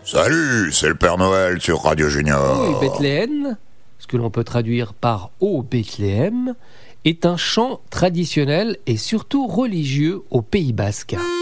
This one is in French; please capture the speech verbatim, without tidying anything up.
Salut, c'est le Père Noël sur Radio Junior. Oui, Bethléem, ce que l'on peut traduire par Ô Bethléem, est un chant traditionnel et surtout religieux au Pays Basque.